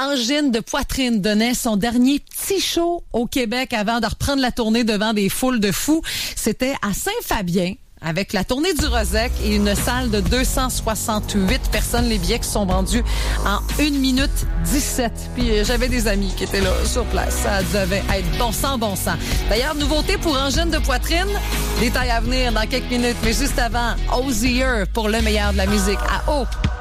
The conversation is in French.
Angine de poitrine donnait son dernier petit show au Québec avant de reprendre la tournée devant des foules de fous. C'était à Saint-Fabien, avec la tournée du Rosec et une salle de 268 personnes. Les billets qui sont vendus en 1 minute 17. Puis j'avais des amis qui étaient là sur place. Ça devait être bon sang, bon sang. D'ailleurs, nouveauté pour Angine de poitrine. Détails à venir dans quelques minutes. Mais juste avant, Ozier pour le meilleur de la musique à Eau.